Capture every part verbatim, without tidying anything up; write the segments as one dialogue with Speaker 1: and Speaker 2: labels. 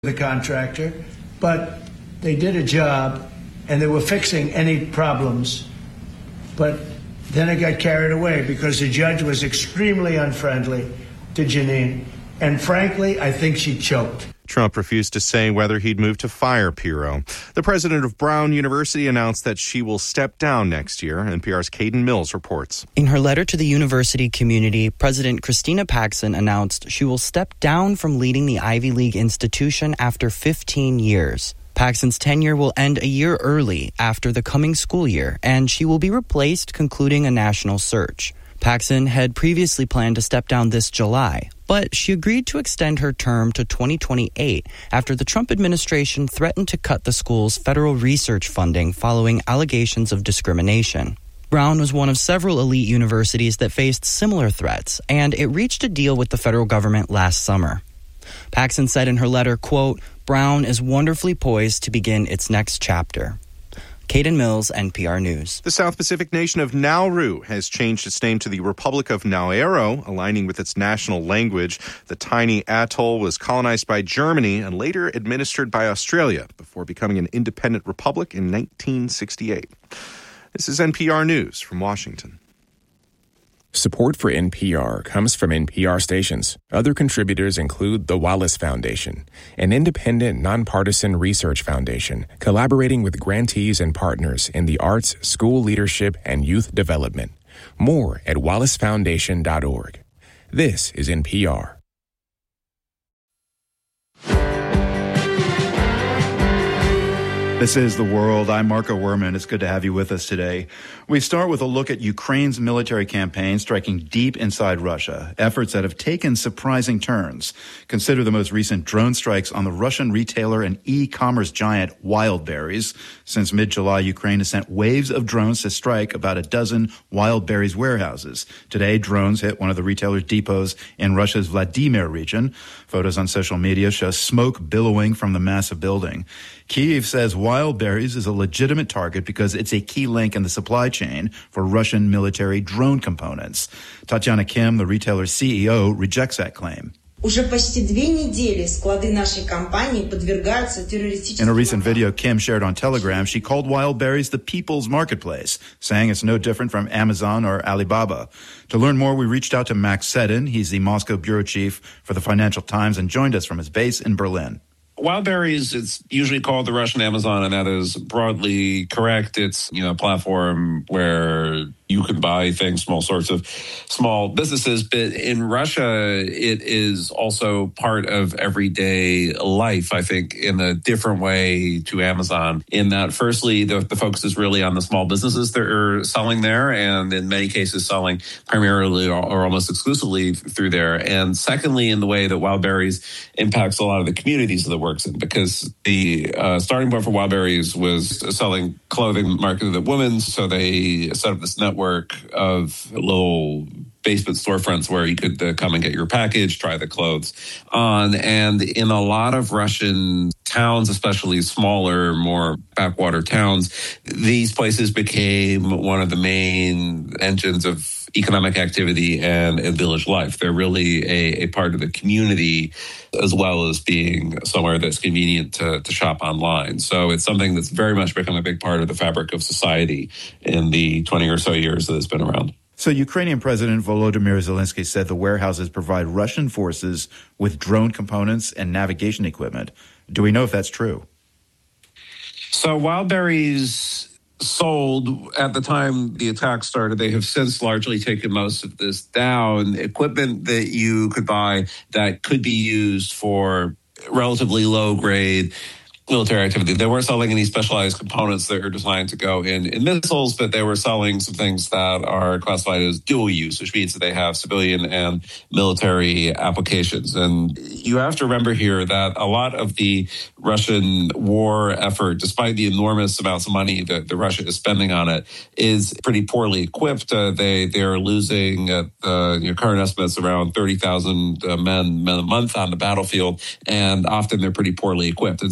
Speaker 1: the contractor, but they did a job and they were fixing any problems. But then it got carried away because the judge was extremely unfriendly to Janine. And frankly, I think she choked.
Speaker 2: Trump refused to say whether he'd move to fire Pirro. The president of Brown University announced that she will step down next year. N P R's Caden Mills reports.
Speaker 3: In her letter to the university community, President Christina Paxson announced she will step down from leading the Ivy League institution after fifteen years. Paxson's tenure will end a year early after the coming school year, and she will be replaced concluding a national search. Paxson had previously planned to step down this July, but she agreed to extend her term to twenty twenty-eight after the Trump administration threatened to cut the school's federal research funding following allegations of discrimination. Brown was one of several elite universities that faced similar threats, and it reached a deal with the federal government last summer. Paxson said in her letter, quote, "Brown is wonderfully poised to begin its next chapter." Caden Mills, N P R News.
Speaker 2: The South Pacific nation of Nauru has changed its name to the Republic of Nauru, aligning with its national language. The tiny atoll was colonized by Germany and later administered by Australia before becoming an independent republic in nineteen sixty-eight. This is N P R News from Washington.
Speaker 4: Support for N P R comes from N P R stations. Other contributors include the Wallace Foundation, an independent, nonpartisan research foundation collaborating with grantees and partners in the arts, school leadership, and youth development. More at wallace foundation dot org. This is N P R.
Speaker 5: This is The World. I'm Marco Werman. It's good to have you with us today. We start with a look at Ukraine's military campaign striking deep inside Russia, efforts that have taken surprising turns. Consider the most recent drone strikes on the Russian retailer and e-commerce giant Wildberries. Since mid-July, Ukraine has sent waves of drones to strike about a dozen Wildberries warehouses. Today, drones hit one of the retailer's depots in Russia's Vladimir region. Photos on social media show smoke billowing from the massive building. Kyiv says Wildberries is a legitimate target because it's a key link in the supply chain for Russian military drone components. Tatiana Kim, the retailer's C E O, rejects that claim. In a recent video Kim shared on Telegram, she called Wildberries the people's marketplace, saying it's no different from Amazon or Alibaba. To learn more, we reached out to Max Seddon. He's the Moscow bureau chief for the Financial Times and joined us from his base in Berlin.
Speaker 6: Wildberries, it's usually called the Russian Amazon, and that is broadly correct. It's, you know, a platform where you can buy things from all sorts of small businesses. But in Russia, it is also part of everyday life, I think, in a different way to Amazon. In that, firstly, the, the focus is really on the small businesses that are selling there, and in many cases selling primarily or, or almost exclusively through there. And secondly, in the way that Wildberries impacts a lot of the communities that it works in, because the uh, starting point for Wildberries was selling clothing marketed at women, so they set up this network of little basement storefronts where you could uh, come and get your package, try the clothes on. And in a lot of Russian towns, especially smaller, more backwater towns, these places became one of the main engines of economic activity and, and village life. They're really a, a part of the community, as well as being somewhere that's convenient to, to shop online. So it's something that's very much become a big part of the fabric of society in the twenty or so years that it's been around.
Speaker 5: So Ukrainian President Volodymyr Zelensky said the warehouses provide Russian forces with drone components and navigation equipment. Do we know if that's true?
Speaker 6: So Wildberries sold at the time the attack started. They have since largely taken most of this down. Equipment that you could buy that could be used for relatively low grade military activity. They weren't selling any specialized components that are designed to go in, in missiles, but they were selling some things that are classified as dual use, which means that they have civilian and military applications. And you have to remember here that a lot of the Russian war effort, despite the enormous amounts of money that the Russia is spending on it, is pretty poorly equipped. Uh, they they are losing, at uh, you know, current estimates, around thirty thousand uh, men, men a month on the battlefield, and often they're pretty poorly equipped. And so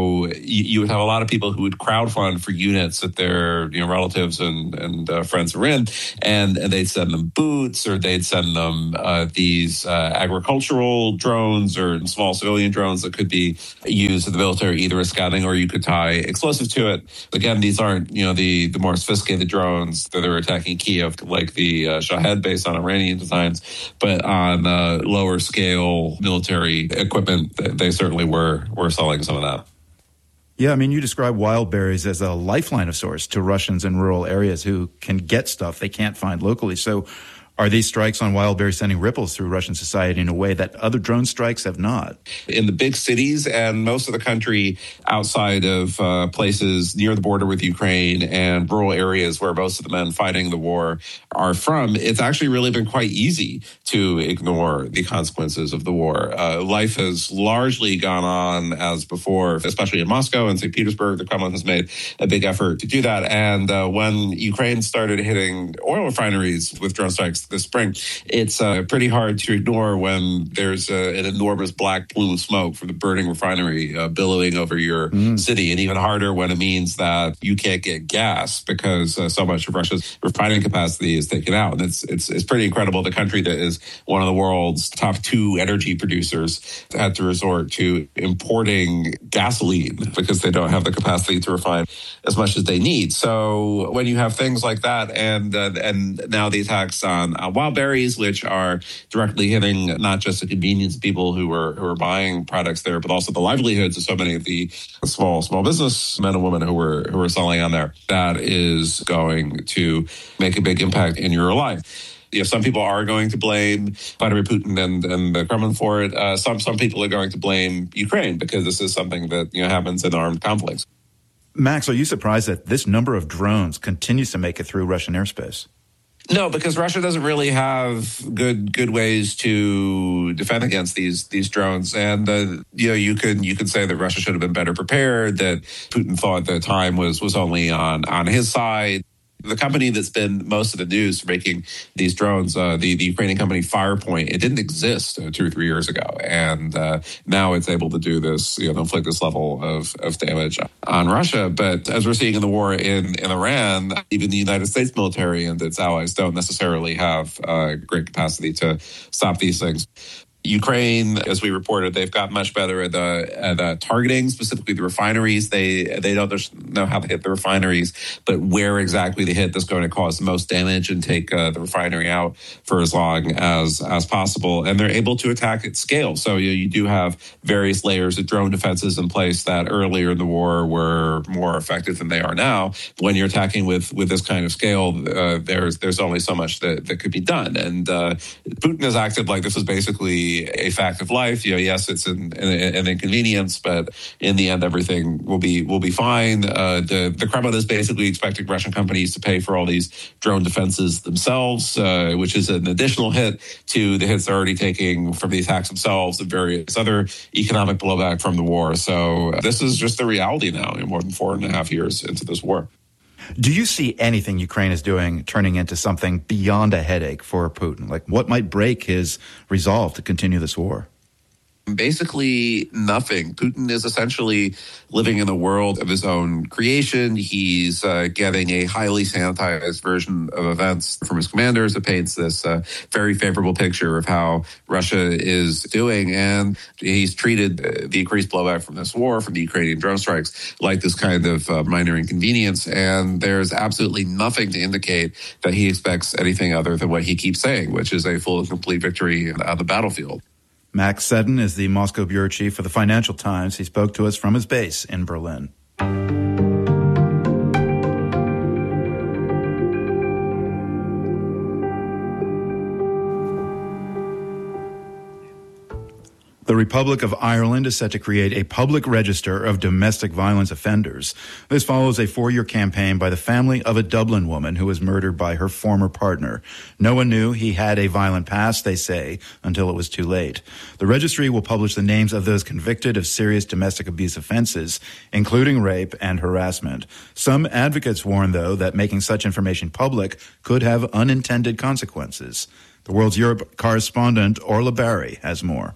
Speaker 6: So you, you would have a lot of people who would crowdfund for units that their you know relatives and and uh, friends were in, and, and they'd send them boots, or they'd send them uh, these uh, agricultural drones or small civilian drones that could be used in the military, either as scouting or you could tie explosives to it. Again, these aren't you know the the more sophisticated drones that are attacking Kiev, like the uh, Shahed based on Iranian designs, but on uh, lower scale military equipment, they certainly were were selling some of that.
Speaker 5: Yeah, I mean, you describe wild berries as a lifeline of sorts to Russians in rural areas who can get stuff they can't find locally. So are these strikes on wild berries sending ripples through Russian society in a way that other drone strikes have not?
Speaker 6: In the big cities and most of the country outside of uh, places near the border with Ukraine and rural areas where most of the men fighting the war are from, it's actually really been quite easy to ignore the consequences of the war. Uh, life has largely gone on as before, especially in Moscow and Saint Petersburg. The Kremlin has made a big effort to do that. And uh, when Ukraine started hitting oil refineries with drone strikes this spring, it's uh, pretty hard to ignore when there's uh, an enormous black plume of smoke from the burning refinery uh, billowing over your mm. city, and even harder when it means that you can't get gas because uh, so much of Russia's refining capacity is taken out. And it's it's it's pretty incredible. The country that is one of the world's top two energy producers had to resort to importing gasoline because they don't have the capacity to refine as much as they need. So when you have things like that, and uh, and now the attacks on Uh, wild berries, which are directly hitting not just the convenience of people who are who are buying products there, but also the livelihoods of so many of the small small business men and women who were who are selling on there. That is going to make a big impact in your life. You know, some people are going to blame Vladimir Putin and, and the Kremlin for it. Uh, some some people are going to blame Ukraine because this is something that you know happens in armed conflicts.
Speaker 5: Max, are you surprised that this number of drones continues to make it through Russian airspace?
Speaker 6: No, because Russia doesn't really have good good ways to defend against these these drones, and uh, you know you could you could say that Russia should have been better prepared. That Putin thought the time was was only on on his side. The company that's been most of the news for making these drones, uh, the, the Ukrainian company Firepoint, it didn't exist uh, two or three years ago. And uh, now it's able to do this, you know, inflict this level of, of damage on Russia. But as we're seeing in the war in, in Iran, even the United States military and its allies don't necessarily have uh, great capacity to stop these things. Ukraine, as we reported, they've got much better at the at uh, targeting, specifically the refineries. They they don't know how to hit the refineries, but where exactly the hit that's going to cause the most damage and take uh, the refinery out for as long as as possible. And they're able to attack at scale. So you, you do have various layers of drone defenses in place that earlier in the war were more effective than they are now. When you're attacking with with this kind of scale, uh, there's there's only so much that, that could be done. And uh, Putin has acted like this is basically a fact of life. You know, yes, it's an, an, an inconvenience, but in the end, everything will be will be fine. Uh, the the Kremlin is basically expecting Russian companies to pay for all these drone defenses themselves, uh, which is an additional hit to the hits they're already taking from the attacks themselves and various other economic blowback from the war. So this is just the reality now, in more than four and a half years into this war.
Speaker 5: Do you see anything Ukraine is doing turning into something beyond a headache for Putin? Like, what might break his resolve to continue this war?
Speaker 6: Basically nothing. Putin is essentially living in a world of his own creation. He's uh, getting a highly sanitized version of events from his commanders that paints this uh, very favorable picture of how Russia is doing. And he's treated uh, the increased blowback from this war, from the Ukrainian drone strikes, like this kind of uh, minor inconvenience. And there's absolutely nothing to indicate that he expects anything other than what he keeps saying, which is a full and complete victory on the battlefield.
Speaker 5: Max Seddon is the Moscow bureau chief for the Financial Times. He spoke to us from his base in Berlin. The Republic of Ireland is set to create a public register of domestic violence offenders. This follows a four-year campaign by the family of a Dublin woman who was murdered by her former partner. No one knew he had a violent past, they say, until it was too late. The registry will publish the names of those convicted of serious domestic abuse offenses, including rape and harassment. Some advocates warn, though, that making such information public could have unintended consequences. The World's Europe correspondent Orla Barry has more.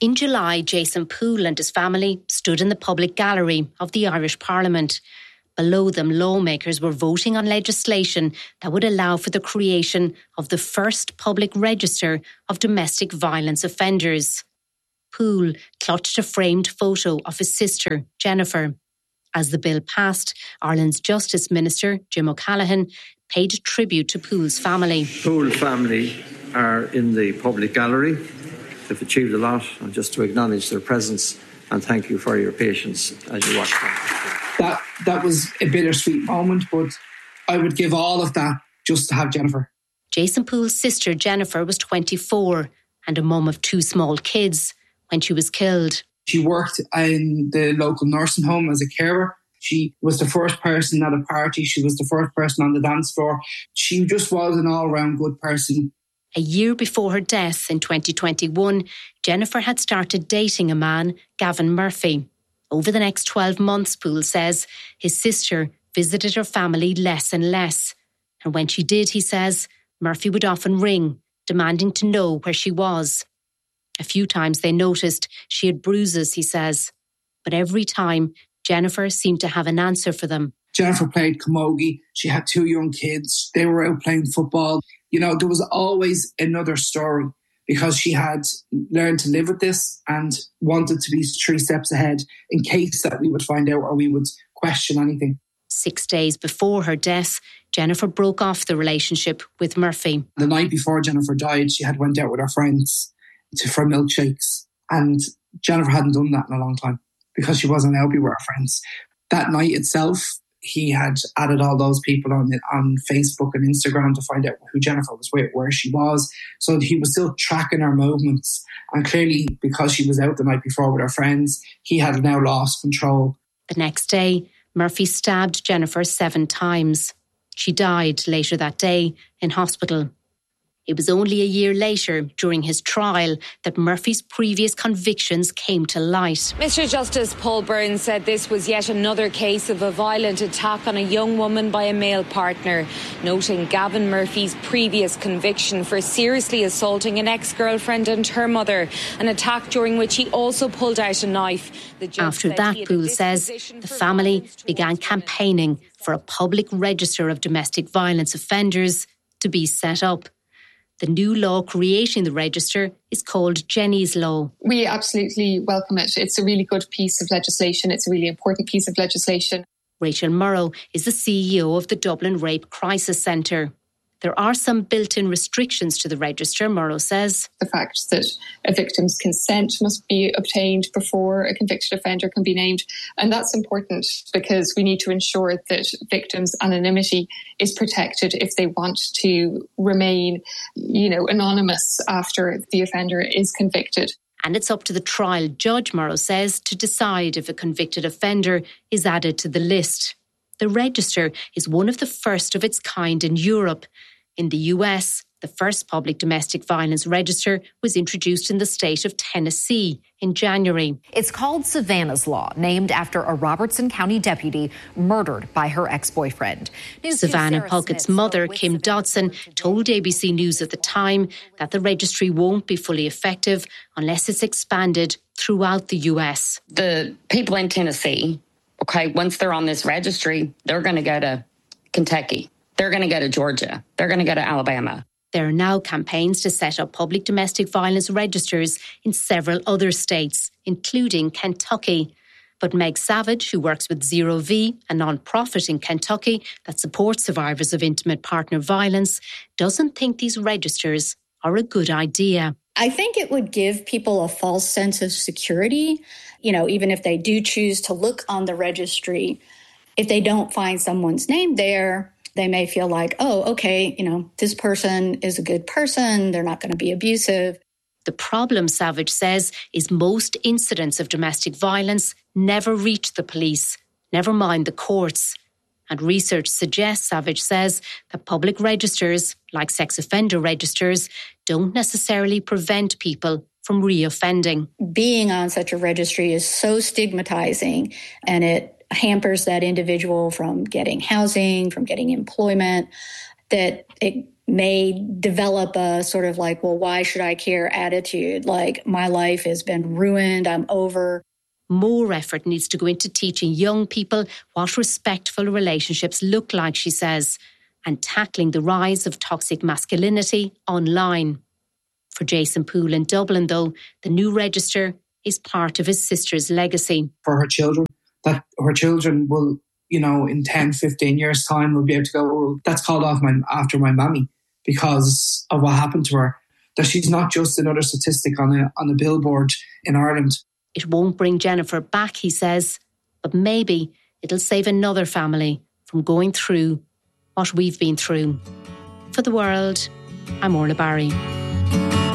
Speaker 7: In July, Jason Poole and his family stood in the public gallery of the Irish Parliament. Below them, lawmakers were voting on legislation that would allow for the creation of the first public register of domestic violence offenders. Poole clutched a framed photo of his sister, Jennifer. As the bill passed, Ireland's Justice Minister, Jim O'Callaghan, paid tribute to Poole's family.
Speaker 8: Poole family are in the public gallery. They've achieved a lot, and just to acknowledge their presence and thank you for your patience as you watch them.
Speaker 9: That, that was a bittersweet moment, but I would give all of that just to have Jennifer.
Speaker 7: Jason Poole's sister, Jennifer, was twenty-four and a mum of two small kids when she was killed.
Speaker 9: She worked in the local nursing home as a carer. She was the first person at a party. She was the first person on the dance floor. She just was an all-round good person.
Speaker 7: A year before her death in twenty twenty-one, Jennifer had started dating a man, Gavin Murphy. Over the next twelve months, Poole says, his sister visited her family less and less. And when she did, he says, Murphy would often ring, demanding to know where she was. A few times they noticed she had bruises, he says. But every time, Jennifer seemed to have an answer for them.
Speaker 9: Jennifer played camogie. She had two young kids. They were out playing football. You know, there was always another story because she had learned to live with this and wanted to be three steps ahead in case that we would find out or we would question anything.
Speaker 7: Six days before her death, Jennifer broke off the relationship with Murphy.
Speaker 9: The night before Jennifer died, she had went out with her friends to, for milkshakes. And Jennifer hadn't done that in a long time because she wasn't allowed to be with her friends. That night itself, he had added all those people on on Facebook and Instagram to find out who Jennifer was with, where she was. So he was still tracking her movements. And clearly, because she was out the night before with her friends, he had now lost control.
Speaker 7: The next day, Murphy stabbed Jennifer seven times. She died later that day in hospital. It was only a year later, during his trial, that Murphy's previous convictions came to light.
Speaker 10: Mister Justice Paul Byrne said this was yet another case of a violent attack on a young woman by a male partner, noting Gavin Murphy's previous conviction for seriously assaulting an ex-girlfriend and her mother, an attack during which he also pulled out a knife.
Speaker 7: After that, Poole says, the family began campaigning for a public register of domestic violence offenders to be set up. The new law creating the register is called Jenny's Law.
Speaker 11: We absolutely welcome it. It's a really good piece of legislation. It's a really important piece of legislation.
Speaker 7: Rachel Murrow is the C E O of the Dublin Rape Crisis Centre. There are some built-in restrictions to the register, Murrow says.
Speaker 11: The fact that a victim's consent must be obtained before a convicted offender can be named. And that's important because we need to ensure that victims' anonymity is protected if they want to remain, you know, anonymous after the offender is convicted.
Speaker 7: And it's up to the trial judge, Murrow says, to decide if a convicted offender is added to the list. The register is one of the first of its kind in Europe. In the U S, the first public domestic violence register was introduced in the state of Tennessee in January.
Speaker 12: It's called Savannah's Law, named after a Robertson County deputy murdered by her ex-boyfriend. News
Speaker 7: Savannah Puckett's mother, Kim Dodson, told A B C News at the time that the registry won't be fully effective unless it's expanded throughout the U S.
Speaker 13: The people in Tennessee, okay, once they're on this registry, they're going to go to Kentucky. They're going to go to Georgia. They're going to go to Alabama.
Speaker 7: There are now campaigns to set up public domestic violence registers in several other states, including Kentucky. But Meg Savage, who works with Zero V, a non-profit in Kentucky that supports survivors of intimate partner violence, doesn't think these registers are a good idea.
Speaker 14: I think it would give people a false sense of security. You know, even if they do choose to look on the registry, if they don't find someone's name there, they may feel like, oh, okay, you know, this person is a good person. They're not going to be abusive.
Speaker 7: The problem, Savage says, is most incidents of domestic violence never reach the police, never mind the courts. And research suggests, Savage says, that public registers, like sex offender registers, don't necessarily prevent people from reoffending.
Speaker 14: Being on such a registry is so stigmatizing, and it hampers that individual from getting housing, from getting employment, that it may develop a sort of like, well, why should I care attitude? Like, my life has been ruined, I'm over.
Speaker 7: More effort needs to go into teaching young people what respectful relationships look like, she says, and tackling the rise of toxic masculinity online. For Jason Poole in Dublin, though, the new register is part of his sister's legacy.
Speaker 9: For her children, that her children will, you know, in ten, fifteen years' time, will be able to go, well, that's called off my, after my mammy because of what happened to her. That she's not just another statistic on a, on a billboard in Ireland.
Speaker 7: It won't bring Jennifer back, he says, but maybe it'll save another family from going through what we've been through. For The World, I'm Orla Barry.